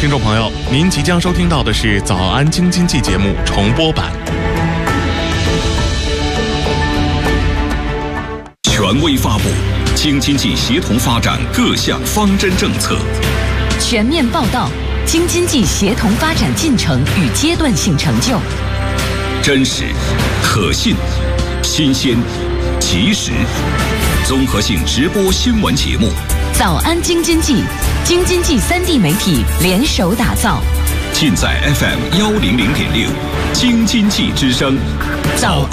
听众朋友，您即将收听到的是《早安京津冀》节目重播版。 权威发布京津冀协同发展各项方针政策， 全面报道京津冀协同发展进程与阶段性成就， 真实、可信、新鲜、及时，综合性直播新闻节目。 早安京津冀，京津冀3D 媒体联手打造， 尽在 FM100.6京津冀之声。 早